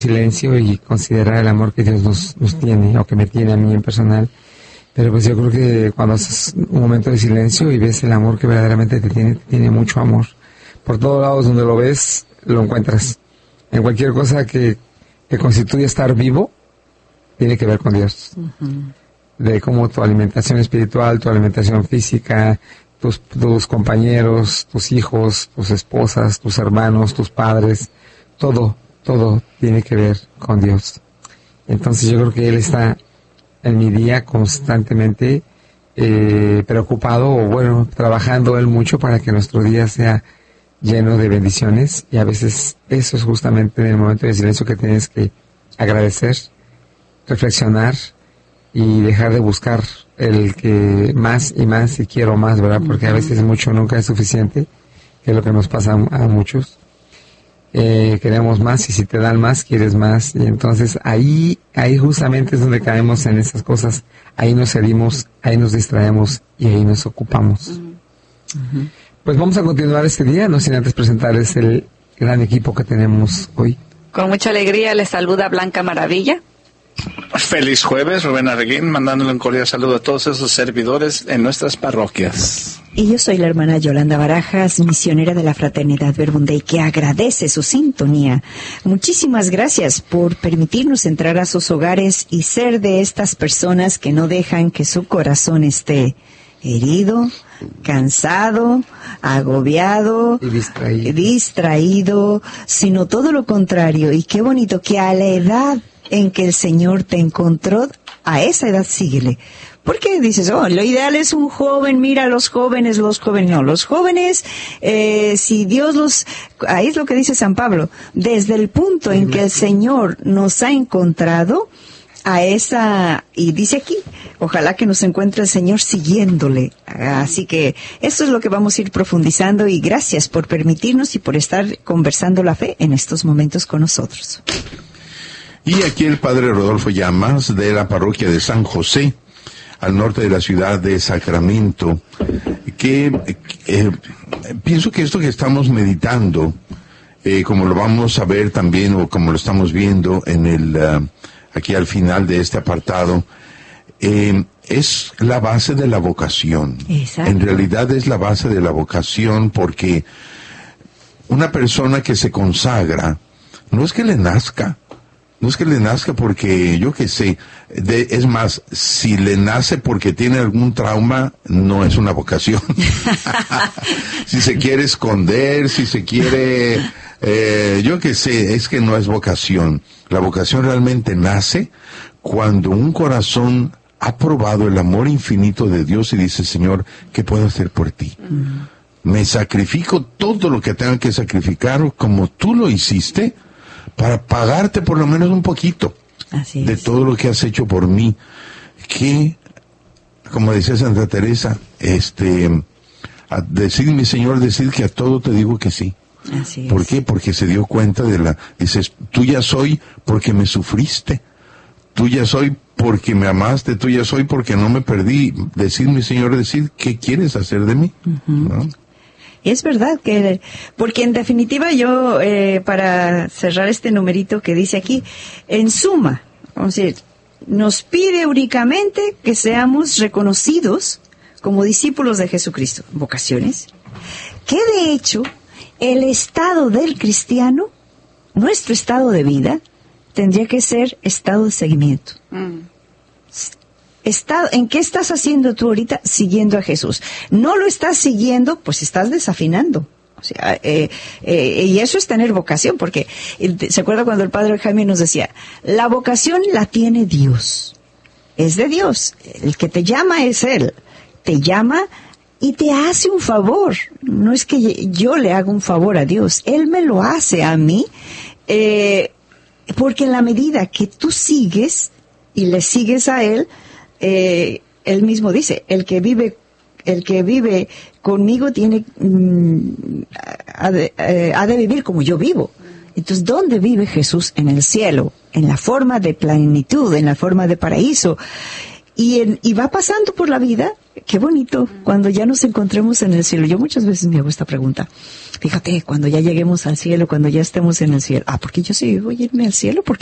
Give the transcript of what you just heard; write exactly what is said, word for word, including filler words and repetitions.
silencio y considerar el amor que Dios nos, nos tiene, o que me tiene a mí en personal. Pero pues yo creo que cuando haces un momento de silencio y ves el amor que verdaderamente te tiene, te tiene mucho amor. Por todos lados donde lo ves, lo encuentras. En cualquier cosa que, que constituye estar vivo, tiene que ver con Dios. Uh-huh. De cómo tu alimentación espiritual, tu alimentación física, tus, tus compañeros, tus hijos, tus esposas, tus hermanos, tus padres, todo, todo tiene que ver con Dios. Entonces yo creo que Él está en mi día constantemente eh, preocupado, o bueno, trabajando Él mucho para que nuestro día sea lleno de bendiciones, y a veces eso es justamente en el momento de silencio que tienes que agradecer, reflexionar y dejar de buscar el que más y más y quiero más, ¿verdad? Porque a veces mucho nunca es suficiente, que es lo que nos pasa a, a muchos. Eh, queremos más, y si te dan más, quieres más, y entonces ahí, ahí justamente es donde caemos en esas cosas, ahí nos cedimos, ahí nos distraemos y ahí nos ocupamos. Uh-huh. Pues vamos a continuar este día, no sin antes presentarles el gran equipo que tenemos hoy. Con mucha alegría les saluda Blanca Maravilla. Feliz jueves, Rubén Arreguín, mandándole un cordial saludo a todos esos servidores en nuestras parroquias. Y yo soy la hermana Yolanda Barajas, misionera de la Fraternidad Verbum Dei, que agradece su sintonía. Muchísimas gracias por permitirnos entrar a sus hogares y ser de estas personas que no dejan que su corazón esté herido, cansado, agobiado, y distraído. distraído, sino todo lo contrario. Y qué bonito que a la edad en que el Señor te encontró, a esa edad síguele. Porque dices, oh, lo ideal es un joven, mira, los jóvenes, los jóvenes, no, los jóvenes, eh, si Dios los, ahí es lo que dice San Pablo, desde el punto en que el Señor nos ha encontrado, a esa, y dice aquí, ojalá que nos encuentre el Señor siguiéndole. Así que eso es lo que vamos a ir profundizando, y gracias por permitirnos y por estar conversando la fe en estos momentos con nosotros. Y aquí el padre Rodolfo Llamas, de la parroquia de San José, al norte de la ciudad de Sacramento, que eh, pienso que esto que estamos meditando, eh, como lo vamos a ver también, o como lo estamos viendo en el uh, aquí al final de este apartado, eh, es la base de la vocación. Exacto. En realidad es la base de la vocación, porque una persona que se consagra, no es que le nazca, no es que le nazca porque, yo qué sé, de, es más, si le nace porque tiene algún trauma, no es una vocación. Si se quiere esconder, si se quiere, eh, yo qué sé, es que no es vocación. La vocación realmente nace cuando un corazón ha probado el amor infinito de Dios y dice, Señor, ¿qué puedo hacer por ti? Uh-huh. Me sacrifico todo lo que tenga que sacrificar, como tú lo hiciste, para pagarte por lo menos un poquito Así de es. todo lo que has hecho por mí. Que, como decía Santa Teresa, este, a decir, mi Señor, decir que a todo te digo que sí. Así ¿Por es. qué? Porque se dio cuenta de la, dices, tuya soy porque me sufriste, tuya soy porque me amaste, tuya soy porque no me perdí. Decir, mi Señor, decir, ¿qué quieres hacer de mí? Uh-huh. ¿No? Es verdad que, porque en definitiva yo, eh, para cerrar este numerito que dice aquí, en suma, o sea, nos pide únicamente que seamos reconocidos como discípulos de Jesucristo, vocaciones, que de hecho, el estado del cristiano, nuestro estado de vida, tendría que ser estado de seguimiento. Mm. Está, ¿en qué estás haciendo tú ahorita? Siguiendo a Jesús. No lo estás siguiendo, pues estás desafinando. O sea, eh, eh, y eso es tener vocación, porque ¿se acuerda cuando el padre Jaime nos decía? La vocación la tiene Dios. Es de Dios. El que te llama es Él. Te llama y te hace un favor. No es que yo le haga un favor a Dios. Él me lo hace a mí, eh, porque en la medida que tú sigues y le sigues a Él, Eh, él mismo dice, el que vive, el que vive conmigo tiene, mm, ha, de, eh, ha de vivir como yo vivo. Entonces, ¿dónde vive Jesús? En el cielo, en la forma de plenitud, en la forma de paraíso. Y, en, y va pasando por la vida Qué bonito, cuando ya nos encontremos en el cielo. Yo muchas veces me hago esta pregunta. Fíjate, cuando ya lleguemos al cielo, cuando ya estemos en el cielo. Ah, porque yo sí voy a irme al cielo, porque